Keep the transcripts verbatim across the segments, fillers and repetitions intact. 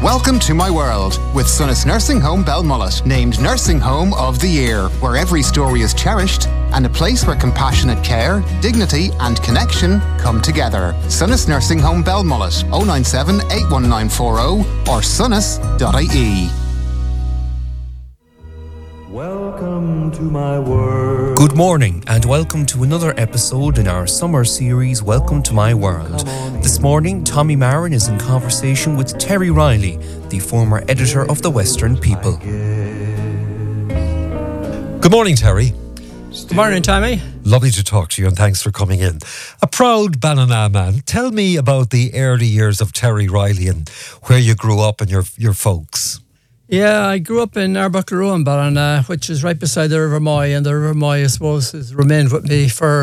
Welcome to my world with Sonas Nursing Home Belmullet, named Nursing Home of the Year, where every story is cherished and a place where compassionate care, dignity and connection come together. Sonas Nursing Home Belmullet, oh nine seven, eight one nine four oh or sonas dot I E. Welcome to my world. Good morning and welcome to another episode in our summer series Welcome to My World. This morning, Tommy Marin is in conversation with Terry Riley, the former editor of The Western People. Good morning, Terry. Good morning, Tommy. Lovely to talk to you and thanks for coming in. A proud Ballina man. Tell me about the early years of Terry Riley and where you grew up and your your folks. Yeah, I grew up in Arbuckle in Ballina, which is right beside the River Moy, and the River Moy, I suppose, has remained with me for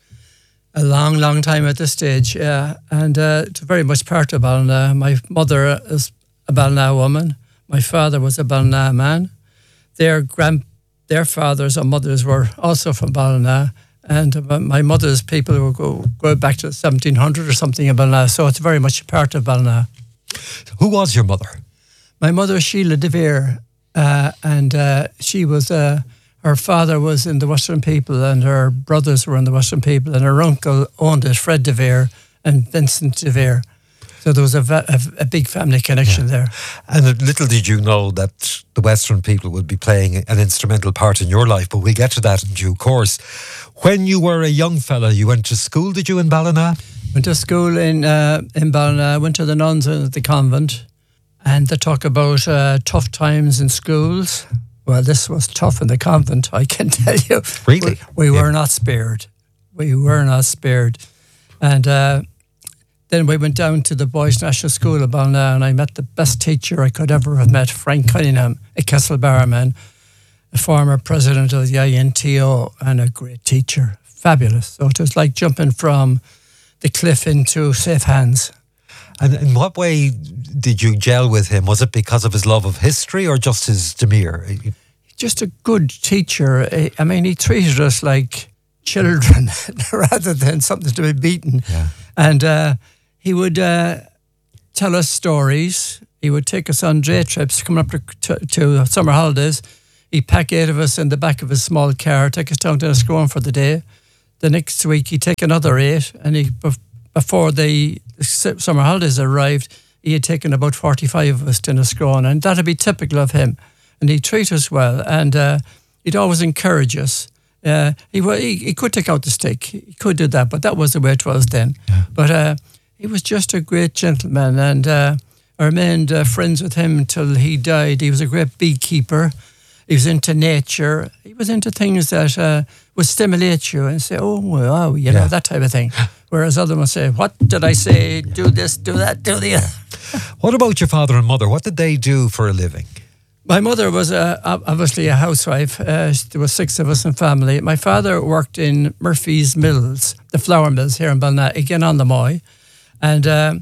a long, long time at this stage. Yeah, and uh, it's very much part of Ballina. My mother is a Ballina woman. My father was a Ballina man. Their grand, their fathers and mothers were also from Ballina, and my mother's people will go, go back to seventeen hundred or something in Ballina, so it's very much a part of Ballina. Who was your mother? My mother, Sheila De Vere, uh, and uh, she was, uh, her father was in the Western People and her brothers were in the Western People, and her uncle owned it, Fred De Vere and Vincent De Vere. So there was a, a, a big family connection yeah. there. And little did you know that the Western People would be playing an instrumental part in your life, but we'll get to that in due course. When you were a young fella, you went to school, did you, in Ballina? Went to school in, uh, in Ballina, went to the nuns at the convent. And they talk about uh, tough times in schools. Well, this was tough in the convent, I can tell you. Really? We, we yeah. were not spared. We were not spared. And uh, then we went down to the Boys National School of Ballina, and I met the best teacher I could ever have met, Frank Cunningham, a Castlebar man, a former president of the I N T O, and a great teacher. Fabulous. So it was like jumping from the cliff into safe hands. And in what way did you gel with him? Was it because of his love of history or just his demeanour? Just a good teacher. I mean, he treated us like children rather than something to be beaten. Yeah. And uh, he would uh, tell us stories. He would take us on day trips, coming up to, to, to summer holidays. He'd pack eight of us in the back of his small car, take us down to Enniscrone for the day. The next week, he'd take another eight, and he before the summer holidays arrived, he had taken about forty-five of us to Enniscrone, and that'd be typical of him. And he'd treat us well, and uh, he'd always encourage us. Uh, he, he he could take out the stick, he could do that, but that was the way it was then. Yeah. But uh, he was just a great gentleman, and uh, I remained uh, friends with him until he died. He was a great beekeeper. He was into nature. He was into things that uh, would stimulate you and say, oh, wow, you know, yeah. that type of thing. Whereas other ones say, what did I say? Do this, do that, do the other. What about your father and mother? What did they do for a living? My mother was uh, obviously a housewife. Uh, there were six of us in family. My father worked in Murphy's Mills, the flour mills here in Ballina, again on the Moy. And uh,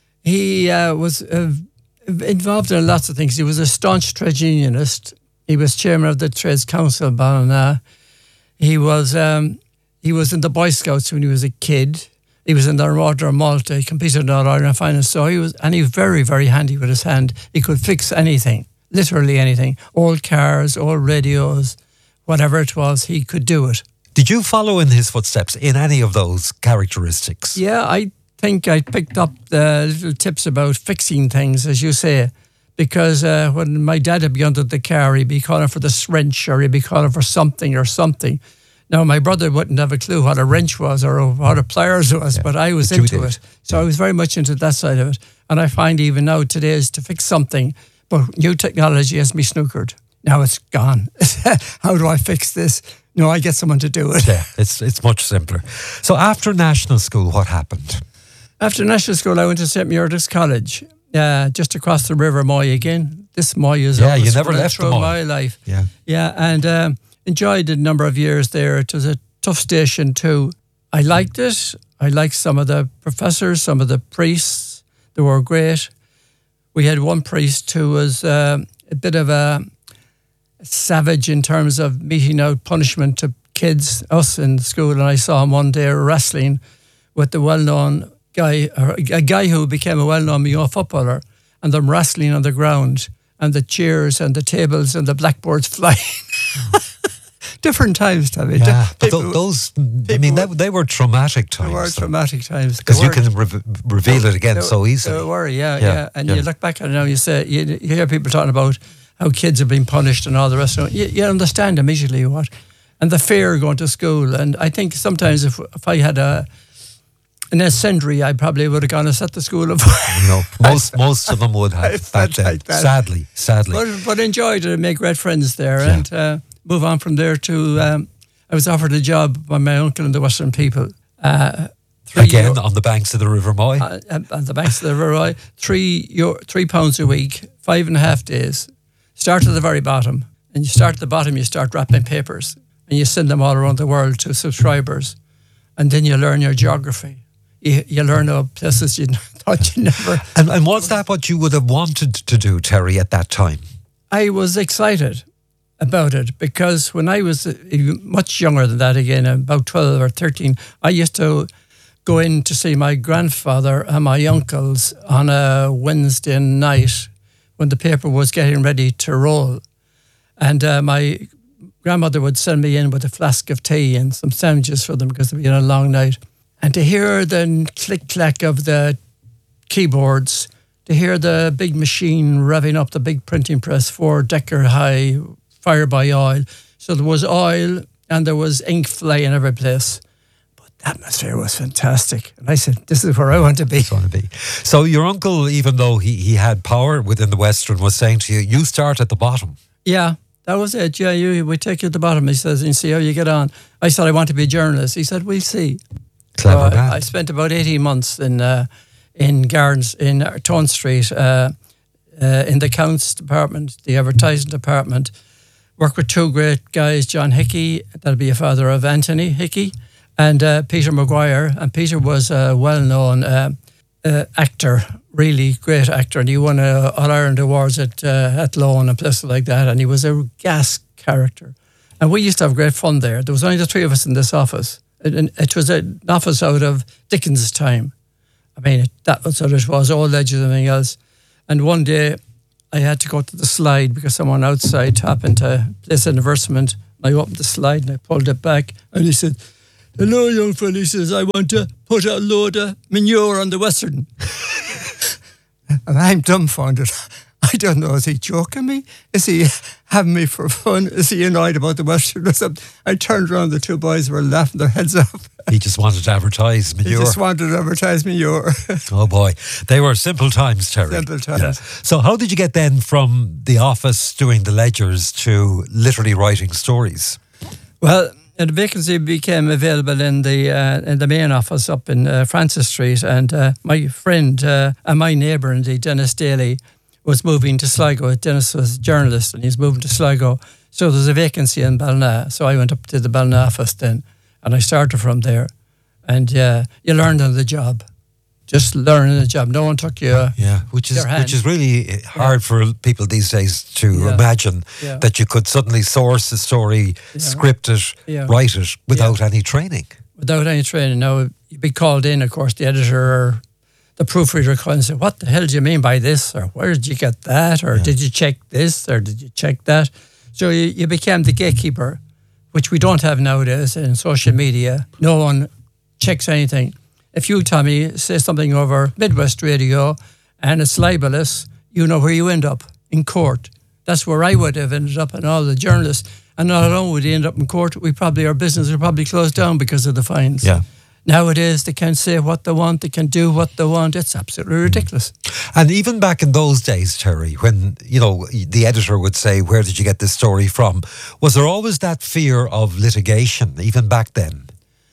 he uh, was uh, involved in lots of things. He was a staunch trade unionist. He was chairman of the Trades Council of Ballina. He was um, he was in the Boy Scouts when he was a kid. He was in the Order of Malta. He competed in All Ireland finals. So he was, and he was very, very handy with his hand. He could fix anything, literally anything. Old cars, old radios, whatever it was, he could do it. Did you follow in his footsteps in any of those characteristics? Yeah, I think I picked up the little tips about fixing things, as you say. Because uh, when my dad would be under the car, he'd be calling for the wrench, or he'd be calling for something or something. Now, my brother wouldn't have a clue what a wrench was or what a pliers was, yeah, but I was but into it. So yeah. I was very much into that side of it. And I find even now today is to fix something, but new technology has me snookered. Now it's gone. How do I fix this? No, I get someone to do it. Yeah, it's it's much simpler. So after national school, what happened? After national school, I went to Saint Muredach's College. Uh, just across the River Moy again. This Moy is yeah, you never left through the Moy. my life. Yeah, yeah, and um, enjoyed a number of years there. It was a tough station too. I liked it. I liked some of the professors, some of the priests. They were great. We had one priest who was uh, a bit of a savage in terms of meting out punishment to kids, us in school, and I saw him one day wrestling with the well-known guy, or a guy who became a well-known young footballer, and them wrestling on the ground, and the chairs and the tables and the blackboards flying. Different times, Tommy. Yeah, but People- tho- those, I mean, they, they were traumatic times. They were though. traumatic times. Because They you were- can re- reveal it again they- so easily. They were, yeah, Yeah, yeah. And yeah. you look back at it now, you say, you, you hear people talking about how kids have been punished and all the rest of it. You, you understand immediately what. And the fear of going to school. And I think sometimes if, if I had a an incendiary, I probably would have gone and set the school of No, most most of them would I have felt back then. like that. Sadly, sadly. but, but enjoyed it and made great friends there. Yeah. And uh, move on from there to, um, I was offered a job by my uncle in the Western People. Uh, three Again, euro- on the banks of the River Moy. uh, on the banks of the River Roy, three, euro, three pounds a week, five and a half days. Start at the very bottom. And you start at the bottom, you start wrapping papers. And you send them all around the world to subscribers. And then you learn your geography. You, you learn of places you thought you never... and, and was that what you would have wanted to do, Terry, at that time? I was excited about it because when I was uh, even much younger than that, again, about twelve or thirteen, I used to go in to see my grandfather and my uncles on a Wednesday night when the paper was getting ready to roll. And uh, my grandmother would send me in with a flask of tea and some sandwiches for them because it had been a long night. And to hear the click-clack of the keyboards, to hear the big machine revving up the big printing press, four decker high, fire by oil. So there was oil and there was ink flying every place. But the atmosphere was fantastic. And I said, this is where I want to be. Going to be. So your uncle, even though he, he had power within the Western, was saying to you, you start at the bottom. Yeah, that was it. Yeah, you, we take you to the bottom. He says, and see how you get on. I said, I want to be a journalist. He said, we'll see. Clever So man. I, I spent about eighteen months in uh, in Gardens, in Tone Street, uh, uh, in the accounts department, the advertising department. Worked with two great guys, John Hickey, that'll be a father of Anthony Hickey, and uh, Peter Maguire. And Peter was a well-known uh, uh, actor, really great actor, and he won uh, All-Ireland Awards at uh, at Lone and places like that, and he was a gas character. And we used to have great fun there. There was only the three of us in this office. It, it was an office out of Dickens' time. I mean, it, that was what it was, all ledgers and everything else. And one day, I had to go to the slide because someone outside happened to place an advertisement. I opened the slide and I pulled it back. And he said, hello, young fella. He says, I want to put a load of manure on the Western. And I'm dumbfounded. I don't know, is he joking me? Is he having me for fun? Is he annoyed about the Western or something? I turned around, the two boys were laughing their heads off. He just wanted to advertise He manure. just wanted to advertise manure. Oh boy, they were simple times, Terry. Simple times. Yeah. So how did you get then from the office doing the ledgers to literally writing stories? Well, a vacancy became available in the uh, in the main office up in uh, Francis Street, and uh, my friend uh, and my neighbour, indeed, Dennis Daly, was moving to Sligo. Dennis was a journalist, and he's moving to Sligo. So there's a vacancy in Ballina. So I went up to the Ballina office then, and I started from there. And uh, you learned on the job. Just learning the job. No one took you. Uh, Yeah, which is Their hand. which is really hard for people these days to Yeah. imagine Yeah. that you could suddenly source a story, script it, Yeah. write it without any training. without any training. Now, you'd be called in, of course, the editor or the proofreader called and said, what the hell do you mean by this? Or where did you get that? Or did you check this? Or did you check that? So you, you became the gatekeeper, which we don't have nowadays in social media. No one checks anything. If you, Tommy, say something over Midwest Radio and it's libelous, you know where you end up, in court. That's where I would have ended up, and all the journalists. And not only would we end up in court, we probably, our business would probably close down because of the fines. Yeah. Nowadays, they can say what they want, they can do what they want. It's absolutely ridiculous. And even back in those days, Terry, when, you know, the editor would say, where did you get this story from? Was there always that fear of litigation, even back then?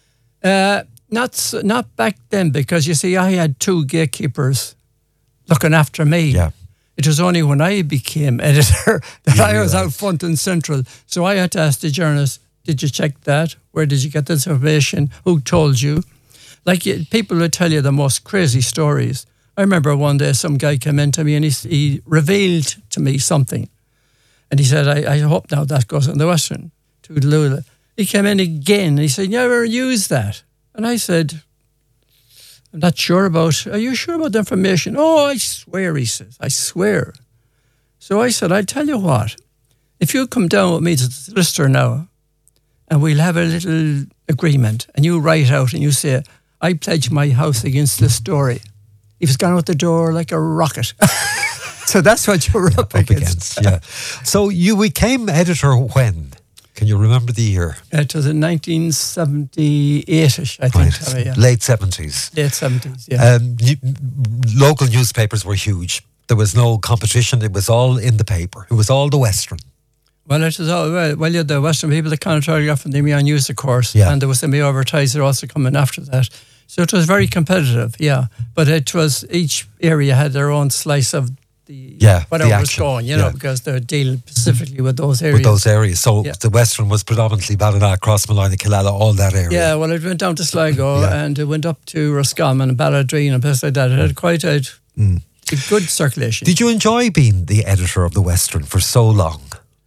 Uh, not s- not back then, because you see, I had two gatekeepers looking after me. Yeah. It was only when I became editor that You I was out realised. front and central. So I had to ask the journalist, did you check that? Where did you get this information? Who told you? Like, you- people would tell you the most crazy stories. I remember one day some guy came in to me and he, s- he revealed to me something. And he said, I, I hope now that goes on the Western. Toodaloo. He came in again and he said, you never use that. And I said, I'm not sure about, are you sure about the information? Oh, I swear, he says, I swear. So I said, I'll tell you what, if you come down with me to the solicitor now, and we'll have a little agreement, and you write out and you say, I pledge my house against this story. He was gone out the door like a rocket. So that's what you were up, up against. against. Yeah. So you became editor when? Can you remember the year? Uh, it was in nineteen seventy-eight-ish, I think. Right. Terry, yeah. Late seventies. Late seventies, yeah. Um, you, local newspapers were huge. There was no competition. It was all in the paper. It was all the Western. Well, it was all, well, well, you had the Western people, the County Telegraph from the Mayo News, of course, yeah. and there was the Mayo Advertiser also coming after that. So it was very competitive, yeah. But it was, each area had their own slice of the yeah, whatever the was action. going, you know, yeah. because they're dealing specifically with those areas. With those areas. So yeah. the Western was predominantly Ballina, Crossmolina, Killala, all that area. Yeah, well, it went down to Sligo yeah. and it went up to Roscommon and Balladreen and places like that. It had quite a, mm. a good circulation. Did you enjoy being the editor of the Western for so long?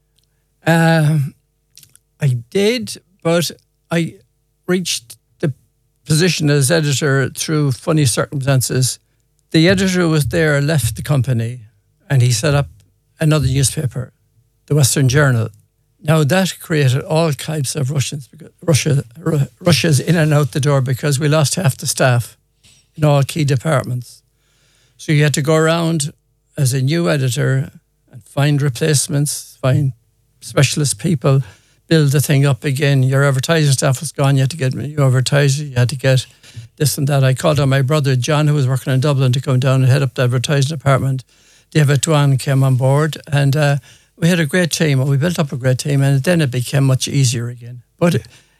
Um, I did, but I reached the position as editor through funny circumstances. The editor who was there left the company and he set up another newspaper, the Western Journal. Now that created all types of Russians, because Russia, Ru- Russia's in and out the door because we lost half the staff in all key departments. So you had to go around as a new editor and find replacements, find specialist people, build the thing up again. Your advertising staff was gone. You had to get a new advertiser. You had to get this and that. I called on my brother, John, who was working in Dublin, to come down and head up the advertising department. David Dwan came on board and uh, we had a great team. We built up a great team and then it became much easier again. But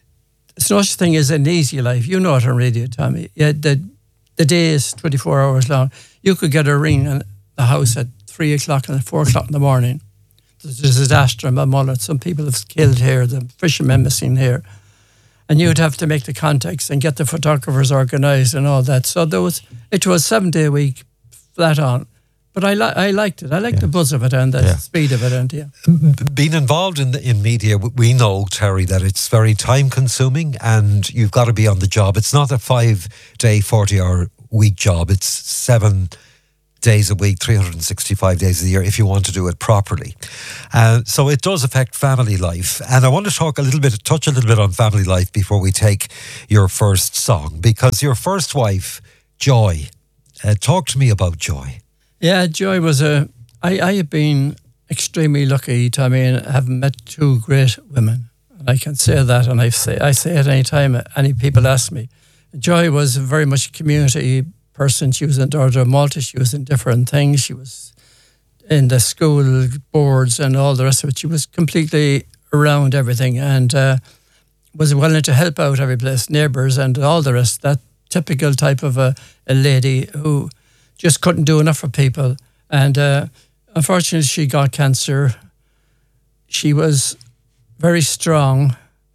it's no such thing as an easy life. You know it on radio, Tommy. Yeah, the, the day is twenty-four hours long. You could get a ring in the house at three o'clock and four o'clock in the morning. There's a disaster in Balmullet. Some people have killed here, the fishermen missing here. And you'd have to make the contacts and get the photographers organised and all that. So there was, it was seven day a week, flat on. But I, li- I liked it. I liked yeah. the buzz of it and the yeah. speed of it. And yeah. Being involved in the, in media, we know, Terry, that it's very time consuming and you've got to be on the job. It's not a five day, forty hour week job. It's seven days a week, three hundred sixty-five days a year if you want to do it properly. Uh, so it does affect family life. And I want to talk a little bit, touch a little bit on family life before we take your first song, because your first wife, Joy, uh, talk to me about Joy. Yeah, Joy was a, I, I have been extremely lucky, Tommy, and have met two great women. And I can say that, and I say, I say it any time any people ask me. Joy was very much a community person. She was in Dorder Malta. She was in different things. She was in the school boards and all the rest of it. She was completely around everything and uh, was willing to help out every place, neighbours and all the rest. That typical type of a, a lady who just couldn't do enough for people. And uh, unfortunately, she got cancer. She was very strong.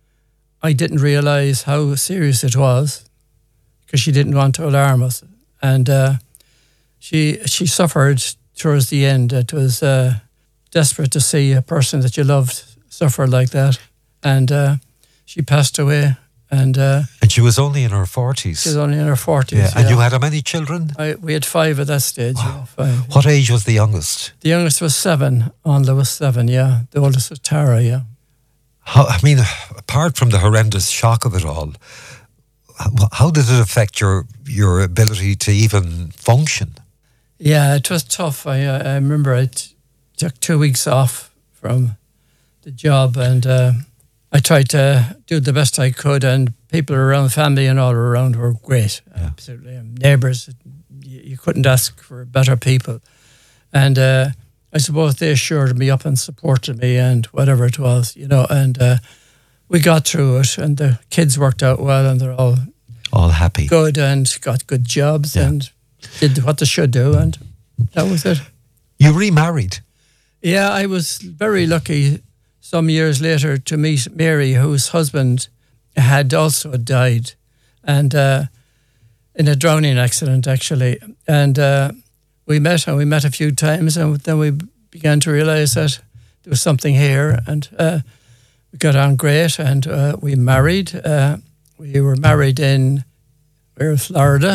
I didn't realise how serious it was because she didn't want to alarm us. And uh, she she suffered towards the end. It was uh, desperate to see a person that you loved suffer like that. And uh, she passed away. And uh, and she was only in her forties. She was only in her forties. Yeah. yeah. And you had how many children? I, we had five at that stage. Wow. Yeah, five. What age was the youngest? The youngest was seven. Onla was seven, yeah. The oldest was Tara, yeah. How, I mean, apart from the horrendous shock of it all, how, how did it affect your your ability to even function? Yeah, it was tough. I uh, I remember I t- took two weeks off from the job and uh, I tried to do the best I could, and people around, family and all around were great. Yeah. Absolutely. Um, neighbours, you, you couldn't ask for better people. And uh, I suppose they assured me up and supported me and whatever it was, you know, and uh, we got through it and the kids worked out well and they're all all happy, good and got good jobs yeah. and did what they should do, and that was it. You remarried? Yeah, I was very lucky some years later to meet Mary, whose husband had also died, and uh, in a drowning accident actually. And uh, we met and we met a few times, and then we began to realise that there was something here, and uh, we got on great, and uh, we married. Uh, we were married in we were in Florida,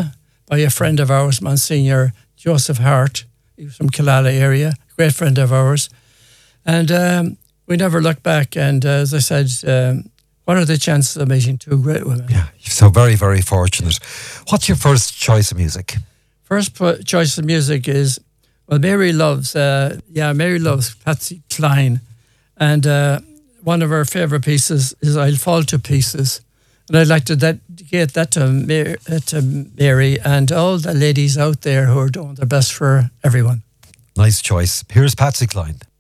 by a friend of ours, Monsignor Joseph Hart. He was from Killala area, great friend of ours. And um, we never looked back. And uh, as I said, um, what are the chances of meeting two great women? Yeah, so very, very fortunate. What's your first choice of music? First po- choice of music is, well, Mary loves, uh, yeah, Mary loves Patsy Cline. And uh, one of her favourite pieces is I'll Fall to Pieces. And I'd like to dedicate that to Mary, uh, to Mary and all the ladies out there who are doing their best for everyone. Nice choice. Here's Patsy Cline.